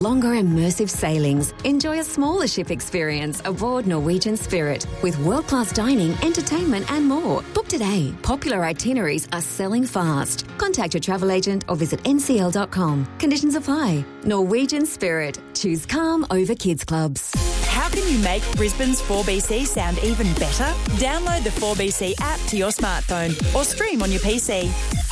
Longer immersive sailings. Enjoy a smaller ship experience aboard Norwegian Spirit with world-class dining, entertainment and more. Book today. Popular itineraries are selling fast. Contact your travel agent or visit ncl.com. Conditions apply. Norwegian Spirit. Choose calm over kids clubs. How can you make Brisbane's 4BC sound even better? Download the 4BC app to your smartphone or stream on your PC.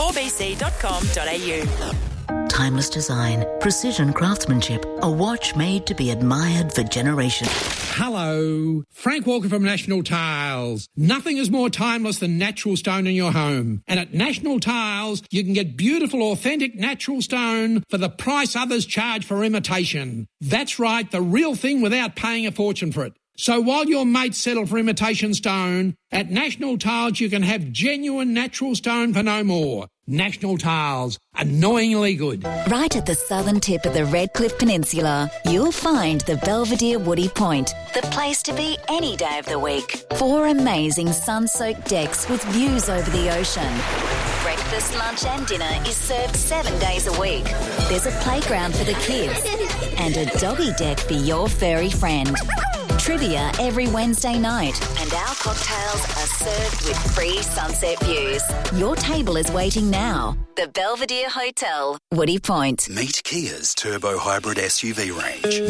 4bc.com.au. Timeless design, precision craftsmanship, a watch made to be admired for generations. Hello, Frank Walker from National Tiles. Nothing is more timeless than natural stone in your home. And at National Tiles, you can get beautiful, authentic natural stone for the price others charge for imitation. That's right, the real thing without paying a fortune for it. So while your mates settle for imitation stone, at National Tiles you can have genuine natural stone for no more. National Tiles, annoyingly good. Right at the southern tip of the Redcliffe Peninsula, you'll find the Belvedere Woody Point, the place to be any day of the week. 4 amazing sun-soaked decks with views over the ocean. Breakfast, lunch and dinner is served 7 days a week. There's a playground for the kids and a doggy deck for your furry friend. Trivia every Wednesday night, and our cocktails are served with free sunset views. Your table is waiting now. The Belvedere Hotel, Woody Point. Meet Kia's turbo hybrid SUV range.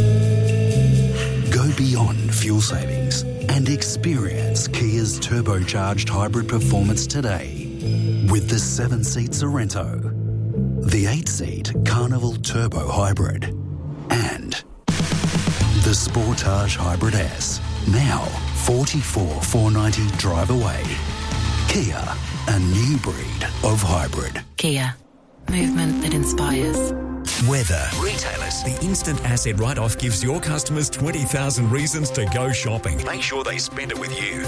Go beyond fuel savings and experience Kia's turbocharged hybrid performance today with the 7-seat Sorento, the 8-seat Carnival Turbo Hybrid, and the Sportage Hybrid S, now 44,490 drive away. Kia, a new breed of hybrid. Kia, movement that inspires. Weather. Retailers. The instant asset write-off gives your customers 20,000 reasons to go shopping. Make sure they spend it with you.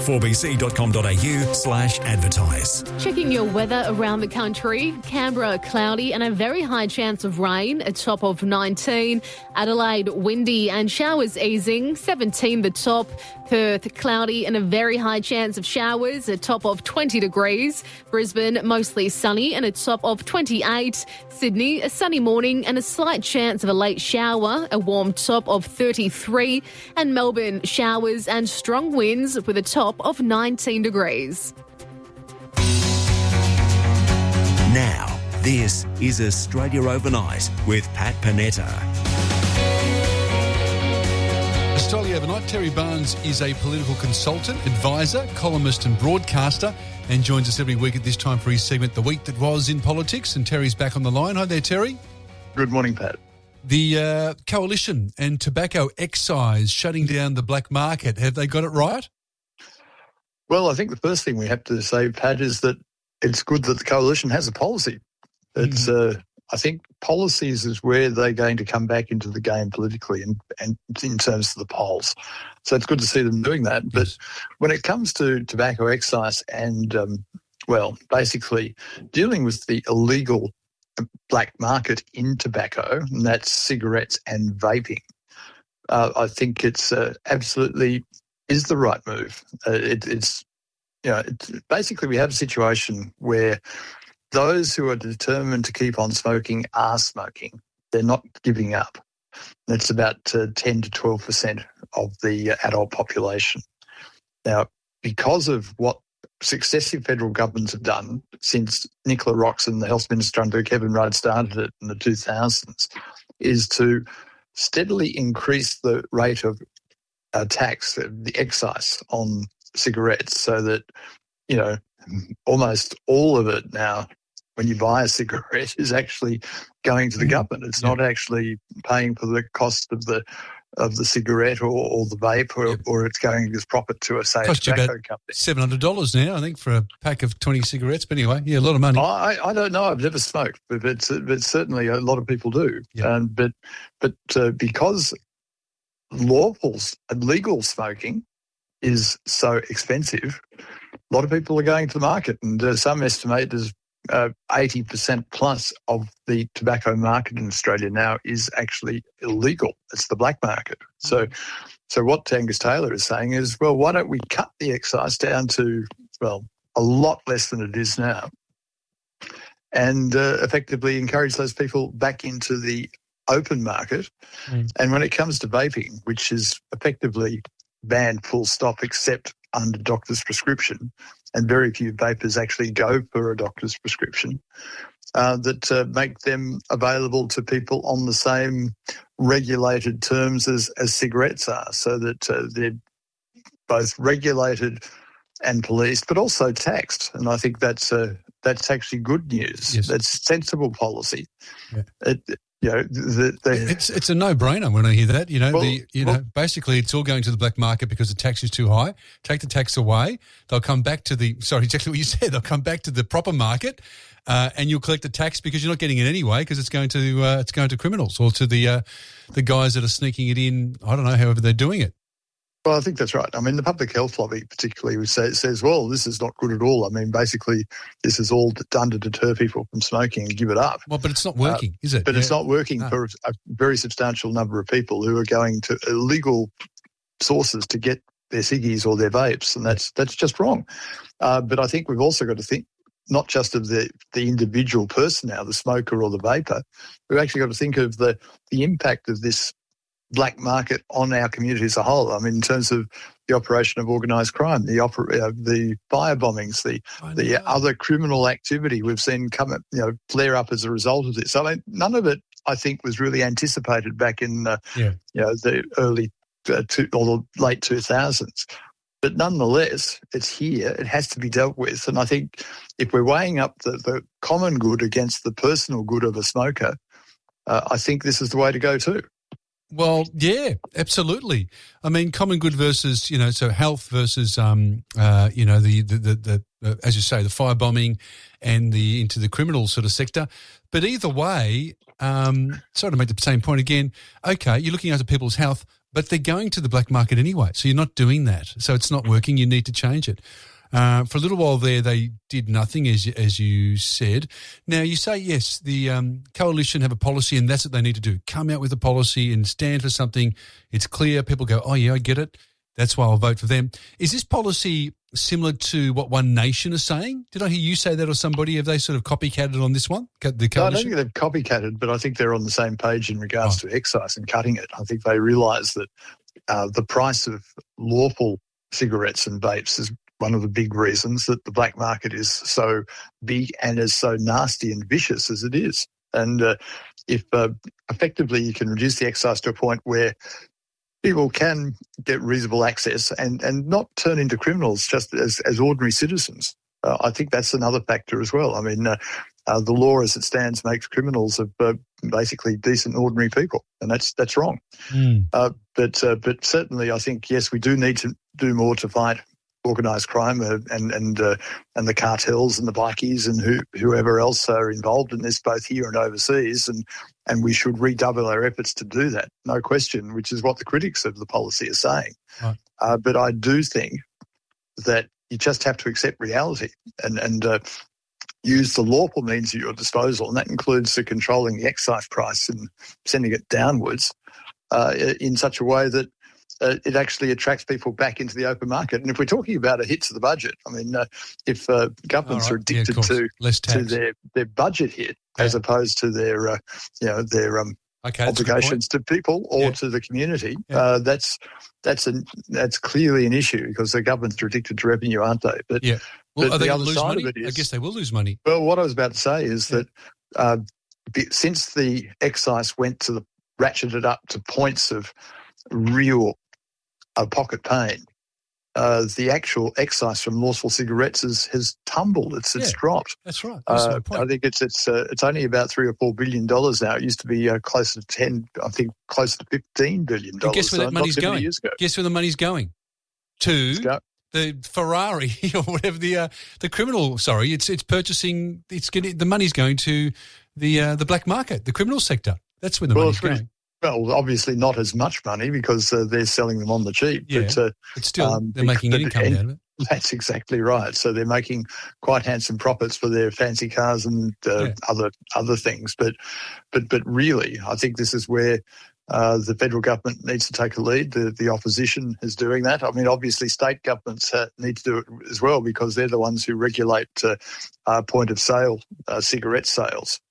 4bc.com.au/advertise. Checking your weather around the country. Canberra, cloudy and a very high chance of rain, a top of 19. Adelaide, windy and showers easing, 17 the top. Perth, cloudy and a very high chance of showers, a top of 20 degrees. Brisbane, mostly sunny and a top of 28. Sydney, a sunny morning and a slight chance of a late shower, a warm top of 33. And Melbourne, showers and strong winds with a top of 19 degrees. Now, this is Australia Overnight with Pat Panetta. Australia Overnight. Terry Barnes is a political consultant, advisor, columnist and broadcaster, and joins us every week at this time for his segment, The Week That Was in Politics. And Terry's back on the line. Hi there, Terry. Good morning, Pat. The Coalition and tobacco excise shutting down the black market. Have they got it right? Well, I think the first thing we have to say, Pat, is that it's good that the Coalition has a policy. It's I think policies is where they're going to come back into the game politically and in terms of the polls. So it's good to see them doing that. But when it comes to tobacco excise and, basically dealing with the illegal black market in tobacco, and that's cigarettes and vaping, I think it's absolutely is the right move. It's basically we have a situation where those who are determined to keep on smoking are smoking. They're not giving up. It's about 10 to 12% of the adult population. Now, because of what successive federal governments have done since Nicola Roxon, the Health Minister under Kevin Rudd, started it in the 2000s, is to steadily increase the rate of tax, the excise on cigarettes, so that, almost all of it now, when you buy a cigarette, is actually going to the government. It's not actually paying for the cost of the cigarette or the vape, or it's going as profit to a tobacco company. $700 now, I think, for a pack of 20 cigarettes. But anyway, a lot of money. I don't know. I've never smoked, but certainly a lot of people do. Yeah. But because legal smoking is so expensive, a lot of people are going to the market, and some estimate is 80% plus of the tobacco market in Australia now is actually illegal. It's the black market. So what Angus Taylor is saying is, well, why don't we cut the excise down to, a lot less than it is now, and effectively encourage those people back into the open market. And when it comes to vaping, which is effectively banned full stop except under doctor's prescription, and very few vapers actually go for a doctor's prescription, that make them available to people on the same regulated terms as cigarettes are, so that they're both regulated and policed, but also taxed. And I think that's actually good news. Yes. That's sensible policy. Yeah. It's a no-brainer when I hear that. Basically it's all going to the black market because the tax is too high. Take the tax away, they'll come back to exactly what you said. They'll come back to the proper market, and you'll collect the tax because you're not getting it anyway because it's going to criminals or to the guys that are sneaking it in. I don't know, however they're doing it. Well, I think that's right. I mean, the public health lobby particularly says, well, this is not good at all. I mean, basically, this is all done to deter people from smoking and give it up. Well, but it's not working, is it? But it's not working for a very substantial number of people who are going to illegal sources to get their ciggies or their vapes, and that's just wrong. But I think we've also got to think not just of the individual person now, the smoker or the vapor. We've actually got to think of the impact of this black market on our community as a whole. I mean, in terms of the operation of organised crime, the fire bombings, the other criminal activity we've seen flare up as a result of this. I mean, none of it, I think, was really anticipated back in the early or the late 2000s. But nonetheless, it's here. It has to be dealt with. And I think if we're weighing up the common good against the personal good of a smoker, I think this is the way to go too. Well, yeah, absolutely. I mean, common good versus, so health versus, the as you say, the firebombing and into the criminal sort of sector. But either way, sorry to make the same point again. Okay, you're looking after people's health, but they're going to the black market anyway. So you're not doing that. So it's not working. You need to change it. For a little while there, they did nothing, as you said. Now, you say, yes, the coalition have a policy and that's what they need to do. Come out with a policy and stand for something. It's clear. People go, oh, yeah, I get it. That's why I'll vote for them. Is this policy similar to what One Nation is saying? Did I hear you say that or somebody? Have they sort of copycatted on this one, the coalition? No, I don't think they've copycatted, but I think they're on the same page in regards to excise and cutting it. I think they realise that the price of lawful cigarettes and vapes is one of the big reasons that the black market is so big and is so nasty and vicious as it is. And if effectively you can reduce the excise to a point where people can get reasonable access and not turn into criminals just as ordinary citizens, I think that's another factor as well. I mean, the law as it stands makes criminals of basically decent, ordinary people, and that's wrong. But certainly I think, yes, we do need to do more to fight organised crime and the cartels and the bikies and whoever else are involved in this, both here and overseas, and we should redouble our efforts to do that, no question, which is what the critics of the policy are saying. Right. But I do think that you just have to accept reality and use the lawful means at your disposal, and that includes controlling the excise price and sending it downwards in such a way that it actually attracts people back into the open market. And if we're talking about a hit to the budget, I mean, if governments are addicted to their budget hit as opposed to their obligations to people or to the community, that's clearly an issue because the governments are addicted to revenue, aren't they? But are they going to lose money? I guess they will lose money. Well, what I was about to say is that since the excise ratcheted up to points of real pocket pain, the actual excise from lawful cigarettes has tumbled. It's dropped. That's right. That's my point. I think it's only about $3 or $4 billion now. It used to be closer to 10. I think closer to $15 billion. And guess where that money's going? Guess where the money's going? To the Ferrari or whatever the criminal. Sorry, it's purchasing. The money's going to the black market, the criminal sector. That's where the money's going. Well, obviously not as much money because they're selling them on the cheap. Yeah, but still they're making income out of it. That's exactly right. So they're making quite handsome profits for their fancy cars and other things. But really, I think this is where the federal government needs to take a lead. The opposition is doing that. I mean, obviously state governments need to do it as well because they're the ones who regulate point-of-sale cigarette sales.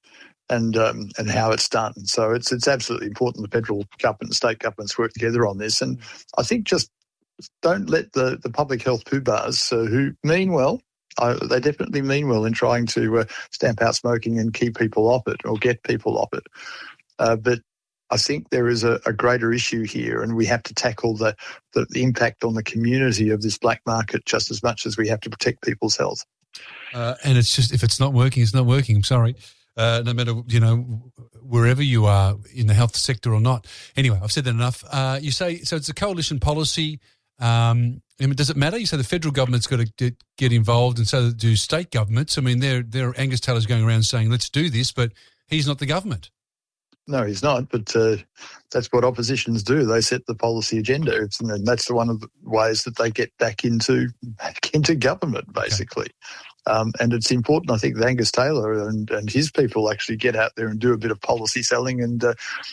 and how it's done. So it's absolutely important the federal government and state governments work together on this. And I think just don't let the public health poobahs who mean well, they definitely mean well in trying to stamp out smoking and keep people off it or get people off it. But I think there is a greater issue here, and we have to tackle the impact on the community of this black market just as much as we have to protect people's health. And it's just, if it's not working, it's not working. I'm sorry. No matter, wherever you are in the health sector or not. Anyway, I've said that enough. You say, so it's a coalition policy. Does it matter? You say the federal government's got to get involved, and so do state governments. I mean, they're Angus Taylor's going around saying, let's do this, but he's not the government. No, he's not, but that's what oppositions do. They set the policy agenda, and that's one of the ways that they get back into government, basically. Okay. And it's important, I think, that Angus Taylor and his people actually get out there and do a bit of policy selling and,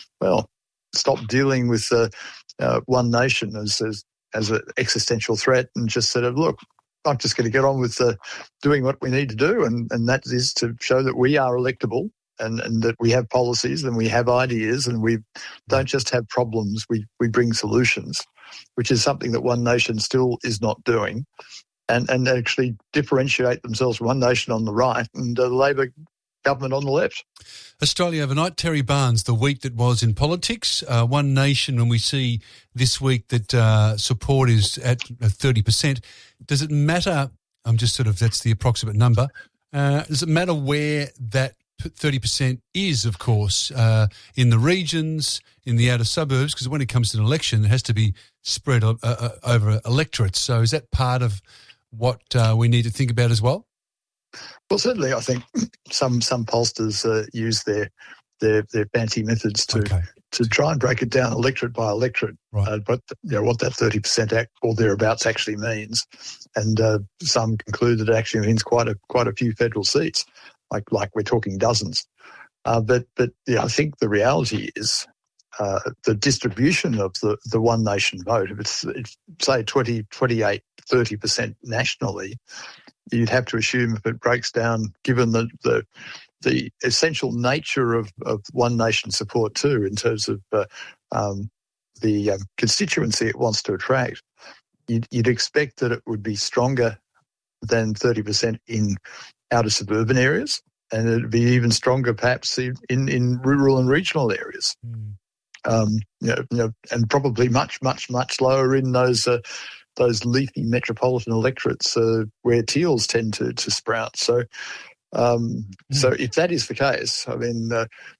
stop dealing with One Nation as an existential threat and just sort of, look, I'm just going to get on with doing what we need to do, and that is to show that we are electable. And that we have policies and we have ideas and we don't just have problems, we bring solutions, which is something that One Nation still is not doing, and actually differentiate themselves from One Nation on the right and the Labor government on the left. Australia Overnight, Terry Barnes, the week that was in politics. One Nation, when we see this week that support is at 30%, does it matter, that's the approximate number, does it matter where that 30% is, of course, in the regions, in the outer suburbs, because when it comes to an election, it has to be spread over electorates. So is that part of what we need to think about as well? Well, certainly I think some pollsters use their fancy methods to try and break it down electorate by electorate, right. But what that 30% or thereabouts actually means. And some conclude that it actually means quite a few federal seats. Like we're talking dozens. But I think the reality is the distribution of the One Nation vote, if it's say 20, 28, 30% nationally, you'd have to assume if it breaks down, given the essential nature of One Nation support too, in terms of the constituency it wants to attract, you'd expect that it would be stronger than 30% in outer suburban areas, and it'd be even stronger perhaps in rural and regional areas. And probably much, much, much lower in those leafy metropolitan electorates where teals tend to sprout. So, so if that is the case, I mean,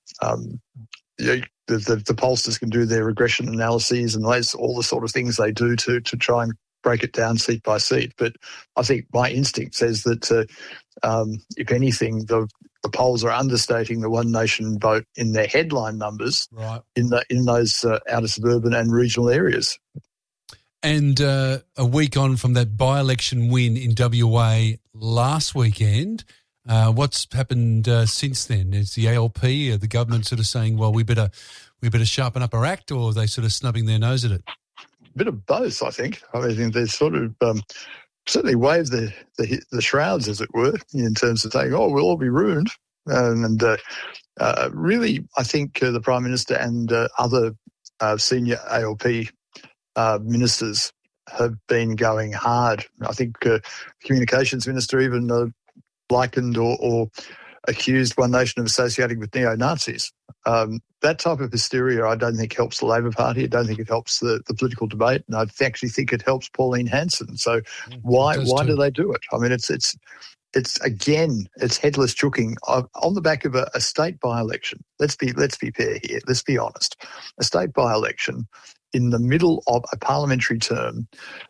the pollsters can do their regression analyses and all the sort of things they do to try and break it down seat by seat. But I think my instinct says that if anything, the polls are understating the One Nation vote in their headline numbers, right, in those outer suburban and regional areas. And a week on from that by-election win in WA last weekend, what's happened since then? Is the ALP, the government sort of saying, well, we better sharpen up our act, or are they sort of snubbing their nose at it? A bit of both, I think. I mean, they sort of certainly waved the shrouds, as it were, in terms of saying, "Oh, we'll all be ruined." And really, I think the Prime Minister and other senior ALP ministers have been going hard. I think the Communications Minister even likened or accused One Nation of associating with neo-Nazis. That type of hysteria I don't think helps the Labor Party. I don't think it helps the political debate, and I actually think it helps Pauline Hanson. So why do they do it? I mean, it's again, it's headless chooking on the back of a state by-election. Let's be fair here. Let's be honest. A state by-election in the middle of a parliamentary term,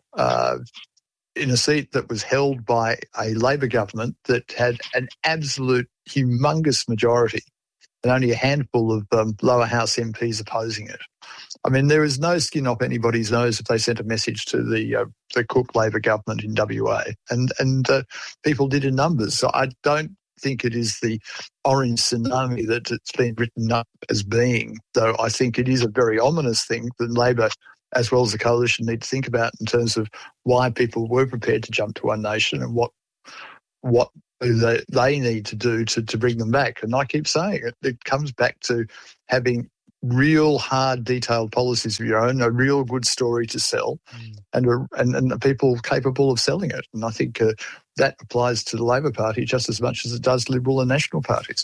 in a seat that was held by a Labor government that had an absolute humongous majority and only a handful of lower house MPs opposing it. I mean, there is no skin off anybody's nose if they sent a message to the Cook Labor government in WA, and people did in numbers. So I don't think it is the orange tsunami that it's been written up as being, though I think it is a very ominous thing that Labor, as well as the coalition, need to think about in terms of why people were prepared to jump to One Nation and what they need to do to bring them back. And I keep saying it comes back to having real hard, detailed policies of your own, a real good story to sell, and people capable of selling it. And I think that applies to the Labor Party just as much as it does Liberal and National parties.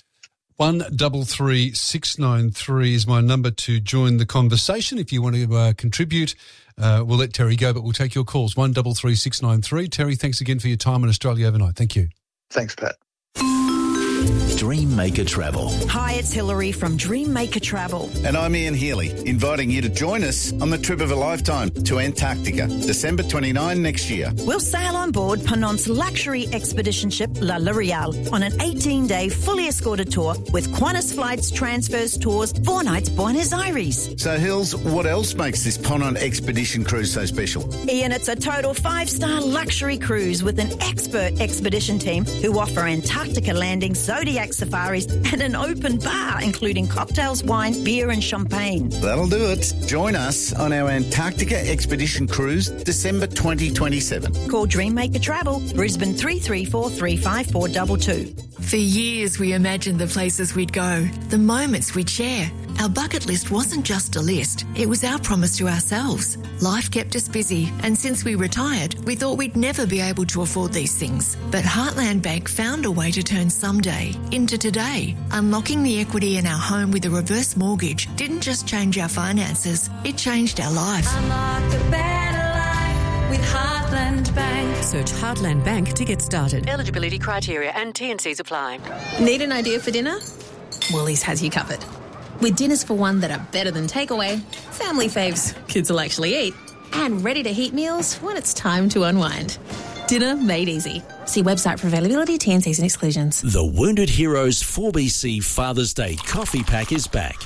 133693 is my number to join the conversation. If you want to contribute, we'll let Terry go, but we'll take your calls. 133693. Terry, thanks again for your time on Australia Overnight. Thank you. Thanks, Pat. Dream Maker Travel. Hi, it's Hilary from Dream Maker Travel. And I'm Ian Healy, inviting you to join us on the trip of a lifetime to Antarctica, December 29 next year. We'll sail on board Ponant's luxury expedition ship La L'Oreal on an 18-day fully escorted tour with Qantas flights, transfers, tours, 4 nights Buenos Aires. So, Hills, what else makes this Ponant expedition cruise so special? Ian, it's a total 5-star luxury cruise with an expert expedition team who offer Antarctica landings, Zodiac safaris and an open bar including cocktails, wine, beer and champagne. That'll do it. Join us on our Antarctica expedition cruise December 2027. Call Dreammaker Travel, Brisbane 334 35422. For years we imagined the places we'd go, the moments we'd share. Our bucket list wasn't just a list, it was our promise to ourselves. Life kept us busy, and since we retired, we thought we'd never be able to afford these things. But Heartland Bank found a way to turn someday into today. Unlocking the equity in our home with a reverse mortgage didn't just change our finances, it changed our life. Unlock a better life with Heartland Bank. Search Heartland Bank to get started. Eligibility criteria and T&Cs apply. Need an idea for dinner? Woolies has you covered. With dinners for one that are better than takeaway, family faves kids will actually eat, and ready-to-heat meals when it's time to unwind. Dinner made easy. See website for availability, T&Cs and exclusions. The Wounded Heroes 4BC Father's Day coffee pack is back.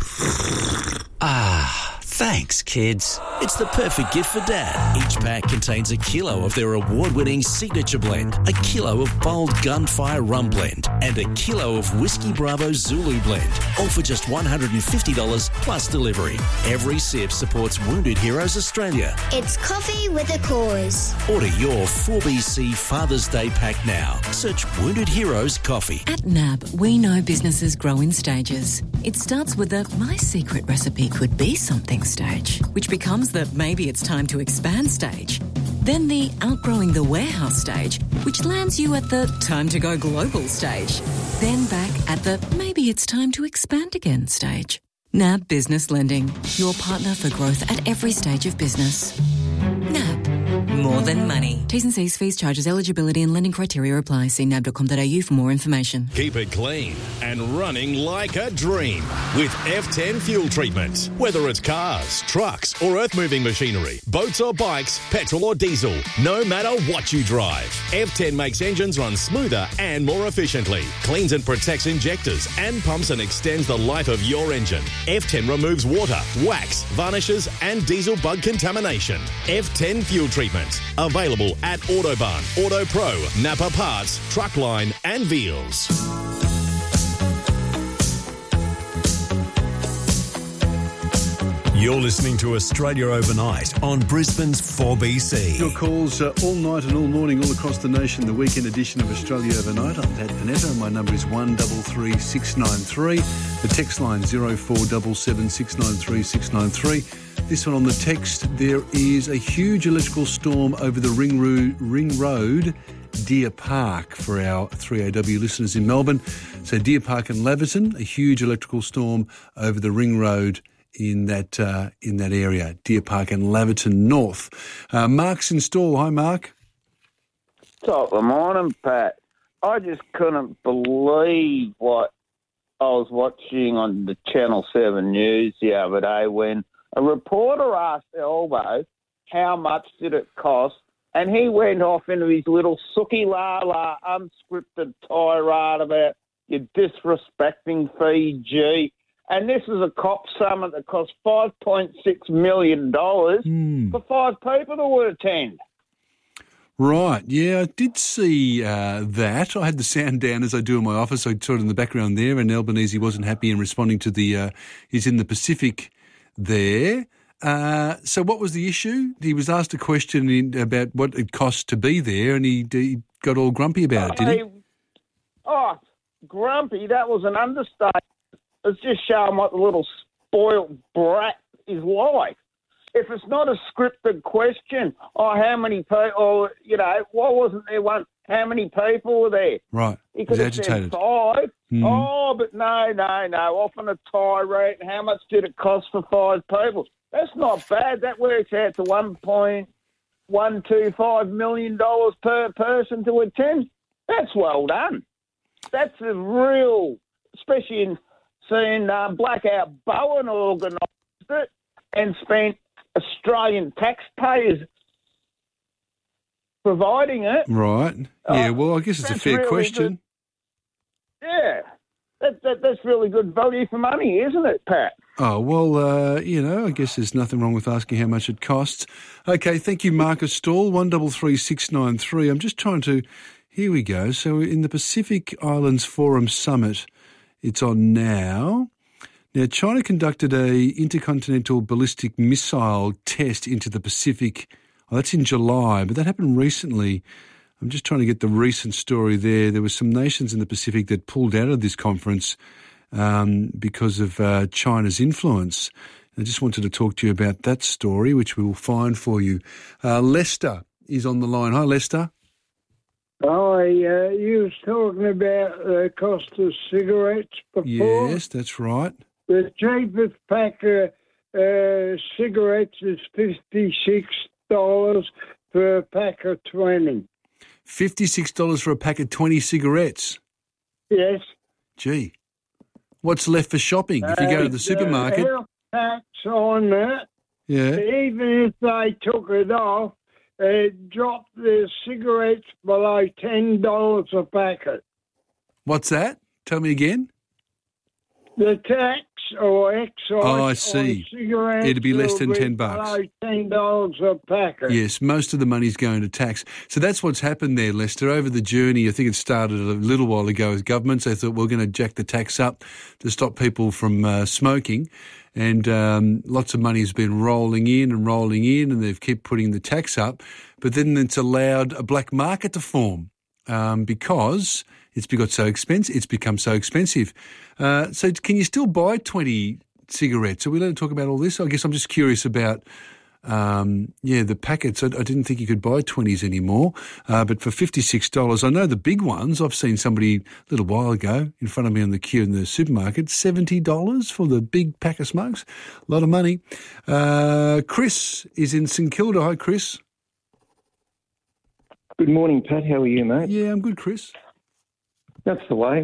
Thanks, kids. It's the perfect gift for Dad. Each pack contains a kilo of their award-winning signature blend, a kilo of bold Gunfire Rum Blend, and a kilo of Whiskey Bravo Zulu Blend, all for just $150 plus delivery. Every sip supports Wounded Heroes Australia. It's coffee with a cause. Order your 4BC Father's Day pack now. Search Wounded Heroes Coffee. At NAB, we know businesses grow in stages. It starts with the my secret recipe could be something stage, which becomes the maybe it's time to expand stage. Then the outgrowing the warehouse stage, which lands you at the time to go global stage. Then back at the maybe it's time to expand again stage. NAB Business Lending, your partner for growth at every stage of business. NAB, more than money. T's and C's, fees, charges, eligibility and lending criteria apply. See nab.com.au for more information. Keep it clean and running like a dream with F10 fuel treatment. Whether it's cars, trucks or earth-moving machinery, boats or bikes, petrol or diesel, no matter what you drive, F10 makes engines run smoother and more efficiently, cleans and protects injectors and pumps and extends the life of your engine. F10 removes water, wax, varnishes and diesel bug contamination. F10 fuel treatment. Available at Autobarn, Auto Pro, Napa Parts, Truckline and Veals. You're listening to Australia Overnight on Brisbane's 4BC. Your calls all night and all morning all across the nation, the weekend edition of Australia Overnight. I'm Pat Panetta. My number is 133693. The text line 0477 693 693. This one on the text, there is a huge electrical storm over the Ring Road, Deer Park, for our 3AW listeners in Melbourne. So Deer Park and Laverton, a huge electrical storm over the Ring Road in that area, Deer Park and Laverton North. Mark's in Stawell. Hi, Mark. Top of the morning, Pat. I just couldn't believe what I was watching on the Channel 7 News the other day when a reporter asked Elbo how much did it cost, and he went off into his little sookie-la-la unscripted tirade about you're disrespecting Fiji. And this is a COP summit that cost $5.6 million for 5 people that would attend. Right, yeah, I did see that. I had the sound down as I do in my office. I saw it in the background there, and Albanese wasn't happy in responding to the he's in the Pacific there. So what was the issue? He was asked a question about what it cost to be there, and he got all grumpy about it, did he? Oh, grumpy, that was an understatement. It's just showing what the little spoiled brat is like. If it's not a scripted question, how many people, or, why wasn't there one? How many people were there? Right. He could He's have said agitated. 5. Mm. Oh, but no. Off on a tirade. How much did it cost for 5 people? That's not bad. That works out to $1.125 million per person to attend. That's well done. That's a real, especially in seeing Blackout Bowen organised it and spent Australian taxpayers providing it. Right. Yeah, well, I guess it's a fair really question. Good. Yeah. That's really good value for money, isn't it, Pat? Oh, well, I guess there's nothing wrong with asking how much it costs. Okay, thank you, Marcus Stall, 133693. I'm just trying to... Here we go. So in the Pacific Islands Forum Summit, it's on now. Now, China conducted a intercontinental ballistic missile test into the Pacific. Oh, that's in July, but that happened recently. I'm just trying to get the recent story there. There were some nations in the Pacific that pulled out of this conference because of China's influence. I just wanted to talk to you about that story, which we will find for you. Lester is on the line. Hi, Lester. Oh, you was talking about the cost of cigarettes before. Yes, that's right. The cheapest pack of cigarettes is $56 for a pack of 20. $56 for a pack of 20 cigarettes? Yes. Gee. What's left for shopping if you go to the supermarket? Health tax on it. Yeah. Even if they took it off, it dropped the cigarettes below $10 a packet. What's that? Tell me again. The tax or excise I see. on cigarettes It'd be less than will be $10. below $10 a packet. Yes, most of the money's going to tax. So that's what's happened there, Lester. Over the journey, I think it started a little while ago with governments. They thought we're going to jack the tax up to stop people from smoking. And lots of money has been rolling in, and they've kept putting the tax up. But then it's allowed a black market to form because it's become so expensive. So can you still buy 20 cigarettes? Are we allowed to talk about all this? I guess I'm just curious about, the packets. I didn't think you could buy 20s anymore. But for $56, I know the big ones. I've seen somebody a little while ago in front of me on the queue in the supermarket, $70 for the big pack of smokes. A lot of money. Chris is in St Kilda. Hi, Chris. Good morning, Pat. How are you, mate? Yeah, I'm good, Chris. That's the way.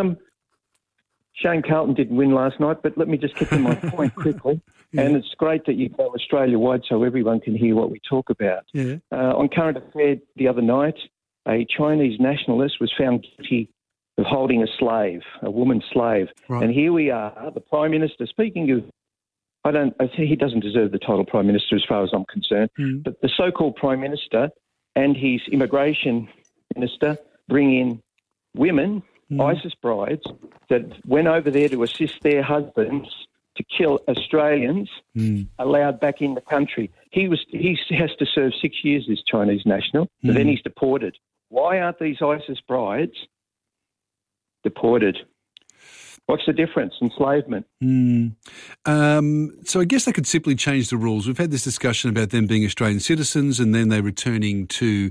Shane Carlton didn't win last night, but let me just get to my point quickly. Yeah. And it's great that you go Australia-wide so everyone can hear what we talk about. Yeah. On Current Affairs the other night, a Chinese nationalist was found guilty of holding a slave, a woman slave. Right. And here we are, the Prime Minister, speaking of, I think he doesn't deserve the title Prime Minister as far as I'm concerned, but the so-called Prime Minister and his immigration minister bring in women, ISIS brides, that went over there to assist their husbands to kill Australians, allowed back in the country. He has to serve 6 years, this Chinese national, but then he's deported. Why aren't these ISIS brides deported? What's the difference? Enslavement. So I guess they could simply change the rules. We've had this discussion about them being Australian citizens and then they're returning to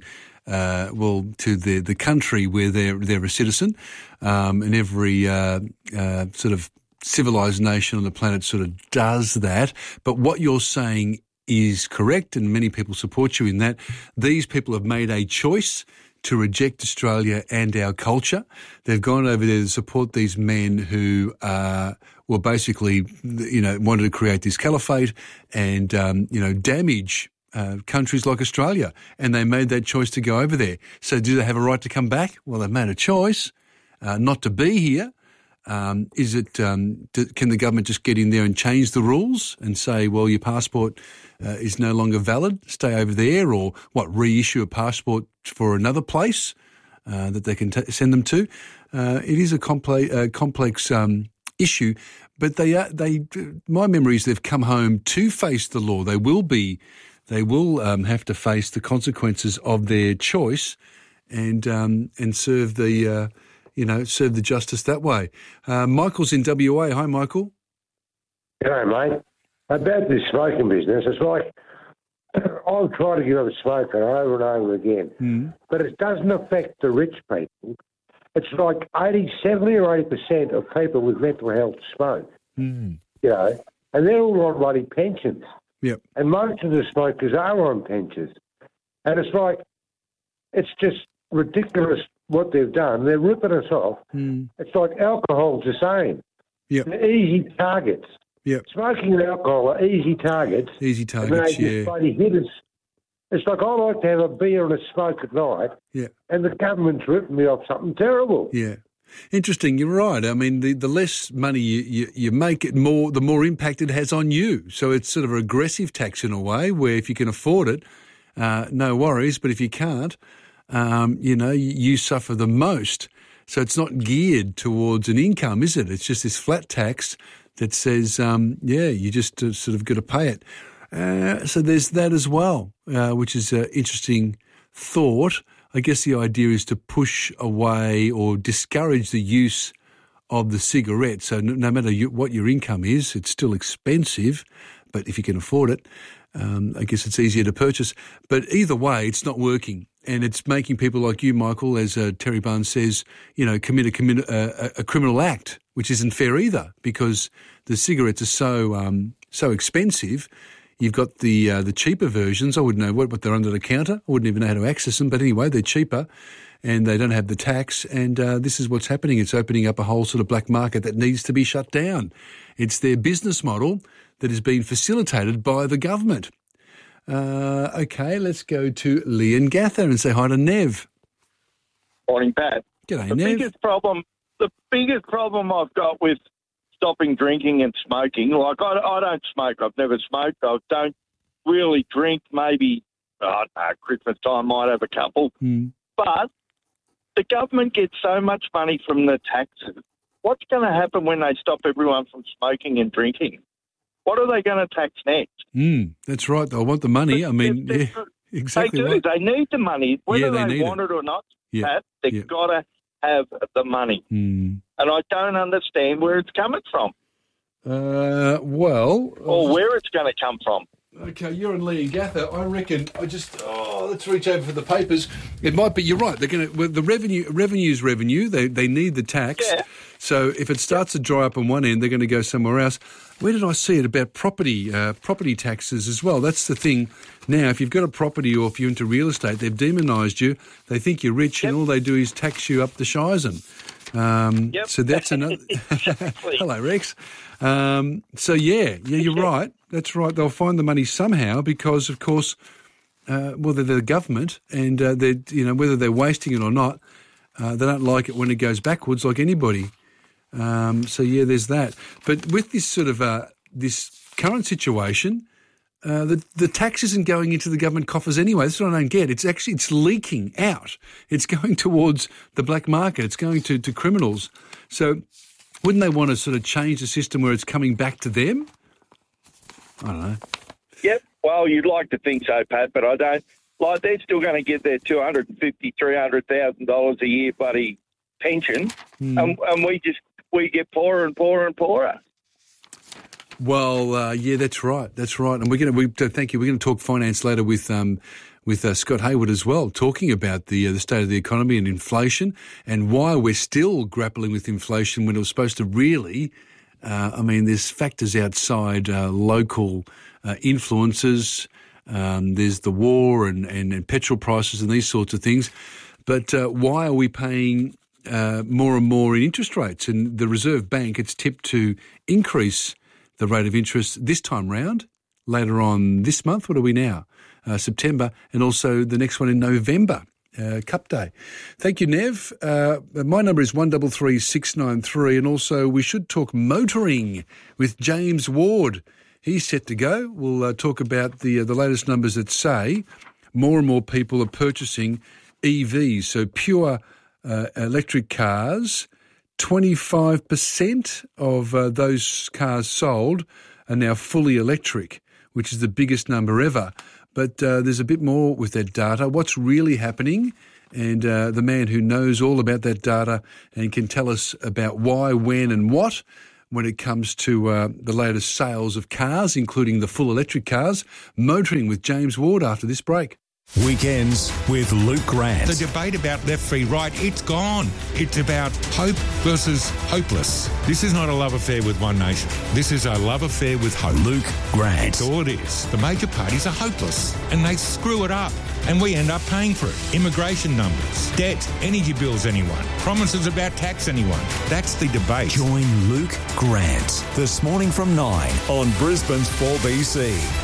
the country where they're a citizen. And every sort of civilised nation on the planet sort of does that. But what you're saying is correct, and many people support you in that. These people have made a choice to reject Australia and our culture. They've gone over there to support these men who were basically, wanted to create this caliphate and, damage countries like Australia. And they made that choice to go over there. So do they have a right to come back? Well, they've made a choice not to be here. Can the government just get in there and change the rules and say, well, your passport is no longer valid, stay over there, or reissue a passport for another place that they can send them to? It is a complex issue, but my memory is they've come home to face the law. They will have to face the consequences of their choice and serve the serve the justice that way. Michael's in WA. Hi, Michael. G'day, mate. About this smoking business, it's like I've tried to give up smoking over and over again, but it doesn't affect the rich people. It's like 70 or 80% of people with mental health smoke, and they're all on bloody pensions. Yep. And most of the smokers are on pensions. And it's like, it's just ridiculous what they've done. They're ripping us off. It's like alcohol's the same. Yep. They're easy targets. Yep. Smoking and alcohol are easy targets. Easy targets, and they just bloody hit us. It's like I like to have a beer and a smoke at night, and the government's ripping me off something terrible. Yeah. Interesting, you're right. I mean, the less money you make, the more impact it has on you. So it's sort of a regressive tax in a way, where if you can afford it, no worries. But if you can't, you suffer the most. So it's not geared towards an income, is it? It's just this flat tax that says, you just sort of got to pay it. So there's that as well, which is an interesting thought. I guess the idea is to push away or discourage the use of the cigarette. So no matter what your income is, it's still expensive, but if you can afford it, I guess it's easier to purchase. But either way, it's not working. And it's making people like you, Michael, as Terry Barnes says, commit a criminal act, which isn't fair either, because the cigarettes are so expensive. You've got the cheaper versions. I wouldn't know what they're under the counter. I wouldn't even know how to access them. But anyway, they're cheaper and they don't have the tax. And this is what's happening. It's opening up a whole sort of black market that needs to be shut down. It's their business model that is being facilitated by the government. Okay, let's go to Lee and Gather and say hi to Nev. Morning, Pat. G'day, the Nev. The biggest problem I've got with stopping drinking and smoking, like I don't smoke. I've never smoked. I don't really drink. Maybe, I don't know, Christmas time might have a couple. But the government gets so much money from the taxes. What's going to happen when they stop everyone from smoking and drinking? What are they going to tax next? That's right. They'll want the money. I mean, exactly. They do. Right. They need the money. Whether they want it or not, Pat, they've got to have the money. Mm. And I don't understand where it's coming from. Or where it's going to come from. Okay, you're on Lee and Gather. I reckon let's reach over for the papers. It might be, you're right, they're going to, the revenue's revenue, they need the tax. Yeah. So if it starts to dry up on one end, they're going to go somewhere else. Where did I see it about property taxes as well? That's the thing. Now, if you've got a property or if you're into real estate, they've demonised you. They think you're rich and all they do is tax you up the shizen. So that's another... Hello, Rex. You're right. That's right. They'll find the money somehow because, of course, they're the government and whether they're wasting it or not, they don't like it when it goes backwards like anybody. There's that. But with this sort of this current situation, the tax isn't going into the government coffers anyway. That's what I don't get. It's leaking out. It's going towards the black market. It's going to criminals. So wouldn't they want to sort of change the system where it's coming back to them? I don't know. Yep. Well, you'd like to think so, Pat, but I don't. Like, they're still going to get their $250,000, $300,000 a year bloody pension, and we get poorer and poorer and poorer. Well, that's right. That's right. And thank you. We're going to talk finance later with Scott Hayward as well, talking about the state of the economy and inflation and why we're still grappling with inflation when it was supposed to really. There's factors outside local influences. There's the war and petrol prices and these sorts of things. But why are we paying more and more in interest rates? And the Reserve Bank, it's tipped to increase the rate of interest this time round, later on this month. What are we now? September, and also the next one in November, Cup Day. Thank you, Nev. My number is 133693, and also we should talk motoring with James Ward. He's set to go. We'll talk about the latest numbers that say more and more people are purchasing EVs, so pure electric cars. 25% of those cars sold are now fully electric, which is the biggest number ever. But there's a bit more with that data. What's really happening and the man who knows all about that data and can tell us about why, when and what when it comes to the latest sales of cars, including the full electric cars. Motoring with James Ward after this break. Weekends with Luke Grant. The debate about left v right, it's gone. It's about hope versus hopeless. This is not a love affair with one nation. This is a love affair with hope. Luke Grant. That's all it is. The major parties are hopeless and they screw it up and we end up paying for it. Immigration numbers, debt, energy bills anyone, promises about tax anyone. That's the debate. Join Luke Grant this morning from 9 on Brisbane's 4BC.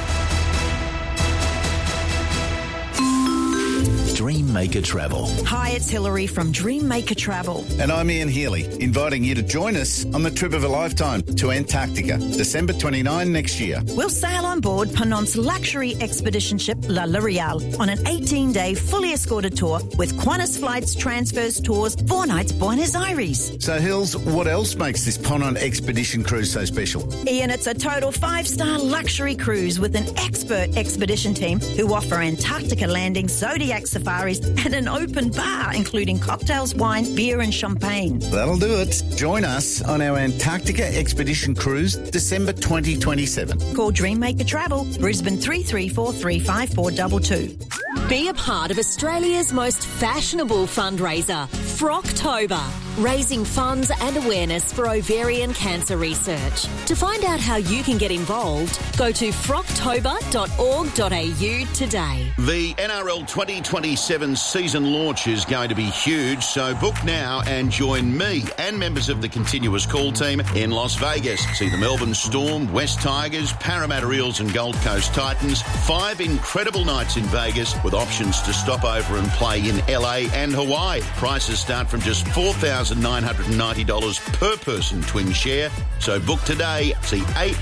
Dreammaker Travel. Hi, it's Hilary from Dreammaker Travel. And I'm Ian Healy, inviting you to join us on the trip of a lifetime to Antarctica, December 29 next year. We'll sail on board Ponant's luxury expedition ship La L'Oreal on an 18-day fully escorted tour with Qantas flights, transfers, tours, 4 nights Buenos Aires. So, Hills, what else makes this Ponant expedition cruise so special? Ian, it's a total 5-star luxury cruise with an expert expedition team who offer Antarctica landings, Zodiac safaris and an open bar including cocktails, wine, beer and champagne. That'll do it. Join us on our Antarctica expedition cruise December 2027. Call Dreammaker Travel, Brisbane 3343 5422. Be a part of Australia's most fashionable fundraiser, Frocktober, raising funds and awareness for ovarian cancer research. To find out how you can get involved, go to frocktober.org.au today. The NRL 2027 season launch is going to be huge, so book now and join me and members of the continuous call team in Las Vegas. See the Melbourne Storm, West Tigers, Parramatta Eels and Gold Coast Titans. 5 incredible nights in Vegas with options to stop over and play in LA and Hawaii. Prices start from just $4,990 per person twin share. So book today. See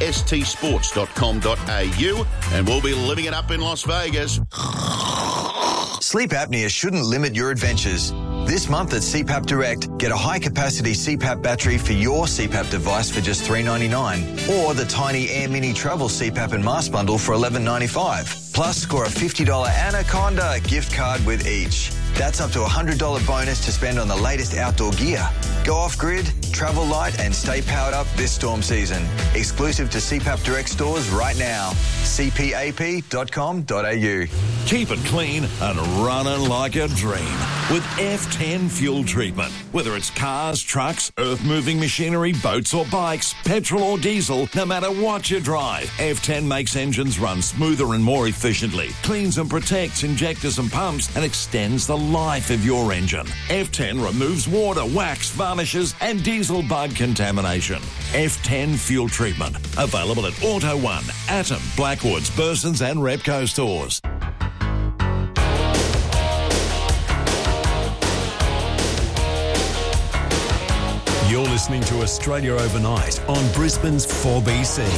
astsports.com.au and we'll be living it up in Las Vegas. Sleep apnea shouldn't limit your adventures. This month at CPAP Direct, get a high-capacity CPAP battery for your CPAP device for just $3.99, or the Tiny Air Mini Travel CPAP and Mask Bundle for $11.95. Plus, score a $50 Anaconda gift card with each. That's up to a $100 bonus to spend on the latest outdoor gear. Go off-grid, travel light and stay powered up this storm season. Exclusive to CPAP Direct stores right now. cpap.com.au. Keep it clean and running like a dream with F10 fuel treatment. Whether it's cars, trucks, earth-moving machinery, boats or bikes, petrol or diesel, no matter what you drive, F10 makes engines run smoother and more efficiently, cleans and protects injectors and pumps, and extends the life of your engine. F10 removes water, wax, varnishes and diesel bug contamination. F10 fuel treatment. Available at Auto One, Atom, Blackwoods, Bursons and Repco stores. You're listening to Australia Overnight on Brisbane's 4BC.